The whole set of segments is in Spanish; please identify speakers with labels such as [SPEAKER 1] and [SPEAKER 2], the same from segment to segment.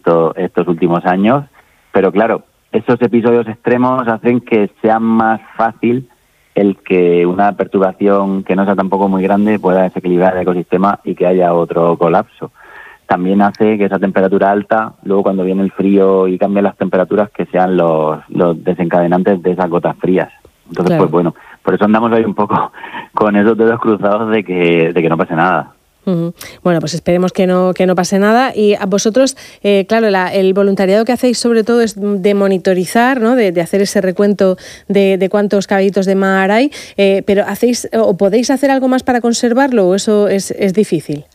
[SPEAKER 1] estos últimos años, pero claro, esos episodios extremos hacen que sea más fácil el que una perturbación que no sea tampoco muy grande pueda desequilibrar el ecosistema y que haya otro colapso. También hace que esa temperatura alta, luego cuando viene el frío y cambian las temperaturas, que sean los desencadenantes de esas gotas frías. Entonces,
[SPEAKER 2] claro.
[SPEAKER 1] Pues bueno, por eso andamos ahí un poco con esos dedos cruzados de que no pase nada.
[SPEAKER 2] Uh-huh. Bueno, pues esperemos que no pase nada. Y a vosotros, claro, el voluntariado que hacéis sobre todo es de monitorizar, ¿no? De hacer ese recuento de cuántos caballitos de mar hay, pero ¿hacéis o podéis hacer algo más para conservarlo o eso es difícil?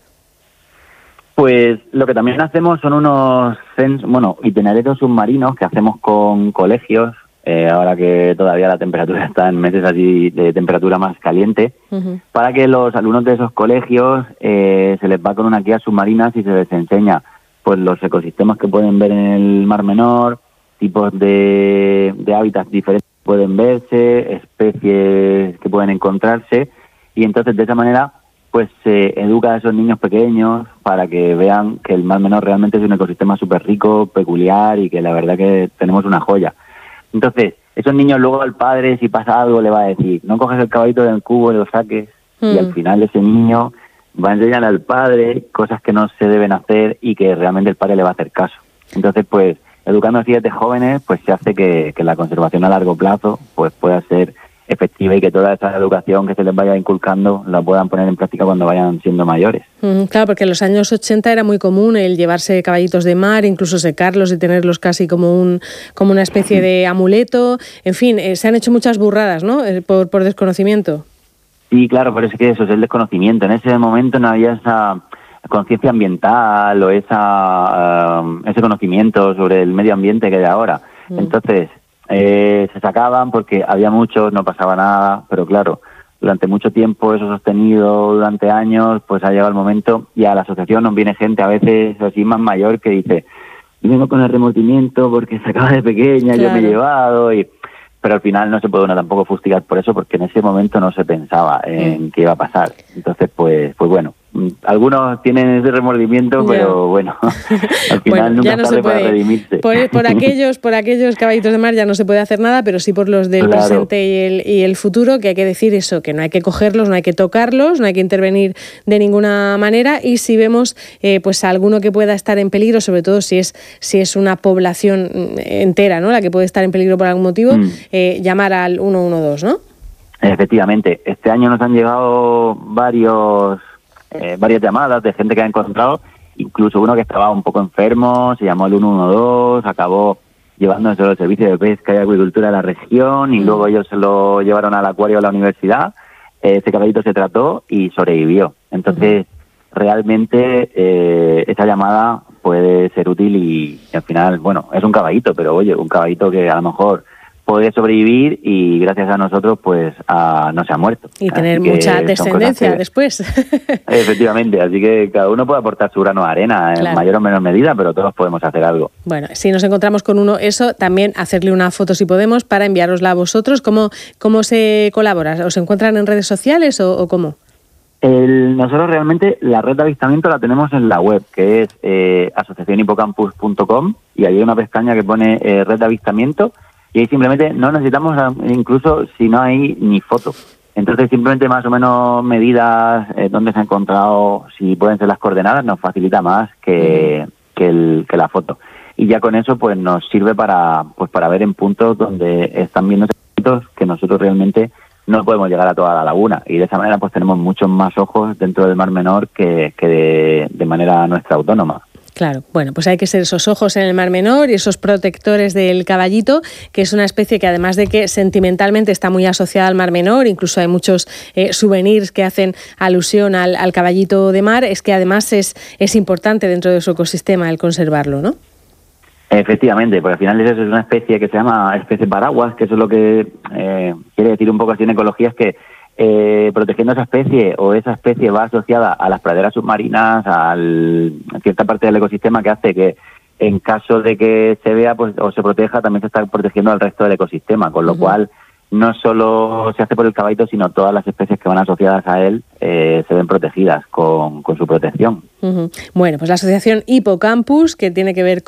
[SPEAKER 1] Pues lo que también hacemos son unos itinerarios submarinos que hacemos con colegios, ahora que todavía la temperatura está en meses así de temperatura más caliente, uh-huh. Para que los alumnos de esos colegios se les va con una guía submarina y se les enseña pues los ecosistemas que pueden ver en el Mar Menor, tipos de hábitats diferentes que pueden verse, especies que pueden encontrarse, y entonces de esa manera pues se educa a esos niños pequeños para que vean que el Mar Menor realmente es un ecosistema súper rico, peculiar y que la verdad que tenemos una joya. Entonces, esos niños luego al padre, si pasa algo, le va a decir, no coges el caballito del cubo y lo saques, y al final ese niño va a enseñar al padre cosas que no se deben hacer y que realmente el padre le va a hacer caso. Entonces, pues, educando así desde jóvenes, pues se hace que la conservación a largo plazo pues pueda ser efectiva y que toda esa educación que se les vaya inculcando la puedan poner en práctica cuando vayan siendo mayores.
[SPEAKER 2] Claro, porque en los años 80 era muy común el llevarse caballitos de mar, incluso secarlos y tenerlos casi como una especie de amuleto. En fin, se han hecho muchas burradas, ¿no? Por desconocimiento.
[SPEAKER 1] Sí, claro, pero es que eso es el desconocimiento. En ese momento no había esa conciencia ambiental o ese conocimiento sobre el medio ambiente que hay ahora. Entonces, se sacaban porque había muchos, no pasaba nada, pero claro, durante mucho tiempo, eso sostenido durante años, pues ha llegado el momento y a la asociación nos viene gente a veces así más mayor que dice, vengo con el remordimiento porque se acaba de pequeña, claro. Yo me he llevado, pero al final no se puede uno tampoco fustigar por eso porque en ese momento no se pensaba en qué iba a pasar. Entonces, pues bueno, algunos tienen ese remordimiento, pero bueno, al final nunca es tarde para redimirse.
[SPEAKER 2] Por aquellos caballitos de mar ya no se puede hacer nada, pero sí por los del presente y el futuro, que hay que decir eso, que no hay que cogerlos, no hay que tocarlos, no hay que intervenir de ninguna manera, y si vemos pues alguno que pueda estar en peligro, sobre todo si es una población entera, ¿no? La que puede estar en peligro por algún motivo, llamar al 112, ¿no?
[SPEAKER 1] Efectivamente, este año nos han llegado varias llamadas de gente que ha encontrado, incluso uno que estaba un poco enfermo, se llamó al 112, acabó llevándose al servicio de pesca y agricultura de la región y luego ellos se lo llevaron al acuario de la universidad, ese caballito se trató y sobrevivió. Entonces, realmente esa llamada puede ser útil y al final, bueno, es un caballito, pero oye, un caballito que a lo mejor puede sobrevivir y gracias a nosotros pues no se ha muerto.
[SPEAKER 2] Y tener mucha descendencia después.
[SPEAKER 1] Efectivamente, así que cada uno puede aportar su grano de arena en mayor o menor medida, pero todos podemos hacer algo.
[SPEAKER 2] Bueno, si nos encontramos con uno, eso también hacerle una foto si podemos para enviárosla a vosotros. ¿Cómo se colabora? ¿Os encuentran en redes sociales o cómo?
[SPEAKER 1] Nosotros realmente la red de avistamiento la tenemos en la web, que es asociacionhipocampus.com, y ahí hay una pestaña que pone red de avistamiento. Y ahí simplemente no necesitamos, incluso si no hay ni foto. Entonces simplemente más o menos medidas, dónde se ha encontrado, si pueden ser las coordenadas, nos facilita más que la foto. Y ya con eso pues nos sirve para ver en puntos donde están viendo sitios que nosotros realmente no podemos llegar a toda la laguna. Y de esa manera pues tenemos muchos más ojos dentro del Mar Menor que de manera nuestra autónoma.
[SPEAKER 2] Claro, bueno, pues hay que ser esos ojos en el Mar Menor y esos protectores del caballito, que es una especie que además de que sentimentalmente está muy asociada al Mar Menor, incluso hay muchos souvenirs que hacen alusión al caballito de mar, es que además es importante dentro de su ecosistema el conservarlo, ¿no?
[SPEAKER 1] Efectivamente, porque al final es una especie que se llama especie paraguas, que eso es lo que quiere decir un poco así en ecología, es que protegiendo esa especie o esa especie va asociada a las praderas submarinas, a cierta parte del ecosistema que hace que en caso de que se vea pues o se proteja también se está protegiendo al resto del ecosistema, con lo cual no solo se hace por el caballito, sino todas las especies que van asociadas a él se ven protegidas con su protección.
[SPEAKER 2] Bueno, pues la asociación Hipocampus, que tiene que ver